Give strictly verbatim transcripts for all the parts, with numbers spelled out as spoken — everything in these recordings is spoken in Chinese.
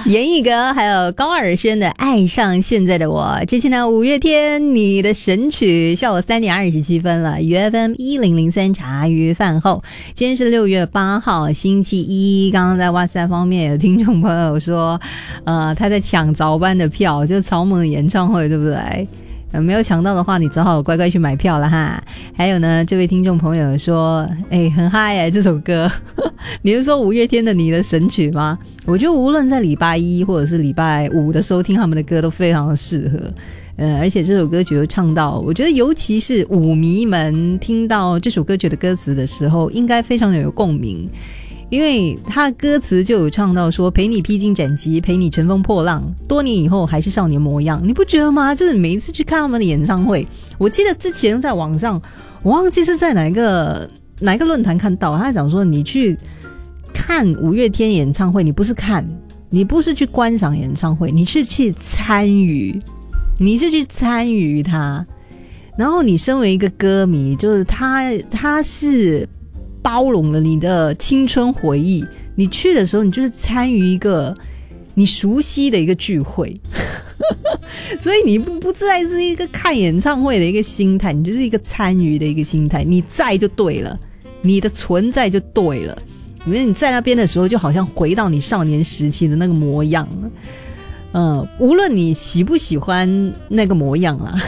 严艺格还有高尔宣的《爱上现在的我》。之前呢，五月天你的神曲，下午三点二十七分了 ，U F M 一零零三茶余饭后。今天是六月八号，星期一。刚刚在哇塞方面有听众朋友说，呃，他在抢早班的票，就是草蜢的演唱会，对不对？呃，没有抢到的话，你只好乖乖去买票了哈。还有呢，这位听众朋友说，哎，很嗨哎，这首歌，你是说五月天的你的神曲吗？我觉得无论在礼拜一或者是礼拜五的收听他们的歌都非常的适合。呃，而且这首歌曲又唱到，我觉得尤其是舞迷们听到这首歌曲的歌词的时候，应该非常的有共鸣。因为他的歌词就有唱到说，陪你披荆斩棘，陪你乘风破浪，多年以后还是少年模样，你不觉得吗？就是每一次去看他们的演唱会，我记得之前在网上，我忘记是在哪一个哪一个论坛看到，他讲说你去看五月天演唱会，你不是看，你不是去观赏演唱会，你是去参与，你是去参与它。然后你身为一个歌迷，就是他他是包容了你的青春回忆，你去的时候你就是参与一个你熟悉的一个聚会所以你不不再是一个看演唱会的一个心态，你就是一个参与的一个心态，你在就对了，你的存在就对了，因为你在那边的时候就好像回到你少年时期的那个模样，呃，无论你喜不喜欢那个模样啦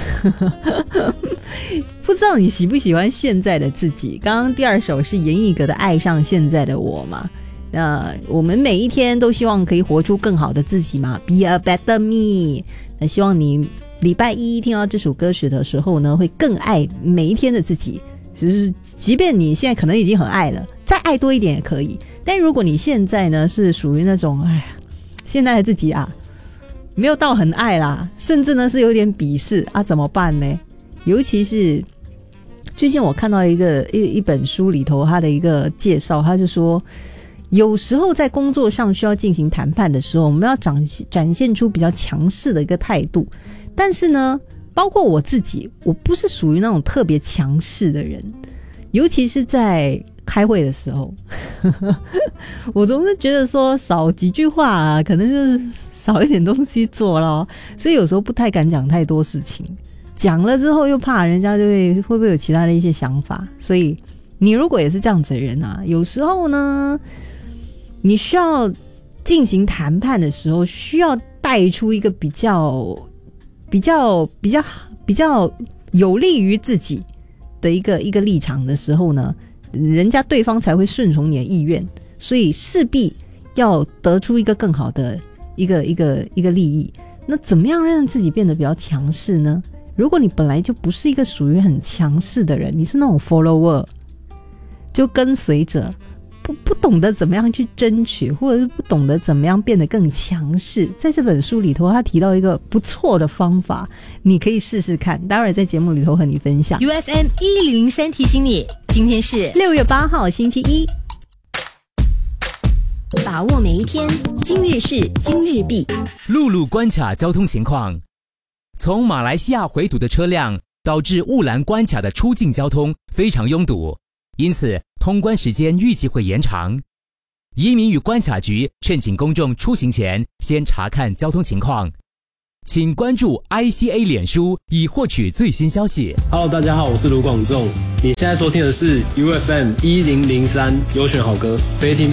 不知道你喜不喜欢现在的自己。刚刚第二首是严艺格的《爱上现在的我》嘛，那我们每一天都希望可以活出更好的自己嘛， Be a better me。 那希望你礼拜一听到这首歌曲的时候呢，会更爱每一天的自己，就是即便你现在可能已经很爱了，再爱多一点也可以。但如果你现在呢是属于那种哎呀，现在的自己啊没有到很爱啦，甚至呢是有点鄙视啊，怎么办呢？尤其是最近我看到一个 一, 一本书里头，他的一个介绍，他就说有时候在工作上需要进行谈判的时候，我们要展展现出比较强势的一个态度，但是呢包括我自己，我不是属于那种特别强势的人，尤其是在开会的时候我总是觉得说少几句话啊，可能就是少一点东西做咯，所以有时候不太敢讲太多事情，讲了之后又怕人家就会会不会有其他的一些想法。所以你如果也是这样子的人啊，有时候呢你需要进行谈判的时候，需要带出一个比较比较比较比较有利于自己的一个一个立场的时候呢，人家对方才会顺从你的意愿，所以势必要得出一个更好的一个一个一个利益。那怎么样让自己变得比较强势呢？如果你本来就不是一个属于很强势的人，你是那种 follower， 就跟随者，不不懂得怎么样去争取，或者是不懂得怎么样变得更强势，在这本书里头他提到一个不错的方法，你可以试试看，待会儿在节目里头和你分享。 U F M 一零零三提醒你，今天是六月八号星期一， 把握每一天，今日事今日毕。 陆路关卡交通情况，从马来西亚回堵的车辆导致雾兰关卡的出境交通非常拥堵，因此通关时间预计会延长。移民与关卡局劝请公众出行前先查看交通情况，请关注 I C A 脸书以获取最新消息。 Hello， 大家好，我是卢广仲，你现在收听的是 U F M 一零零三优选好歌，非听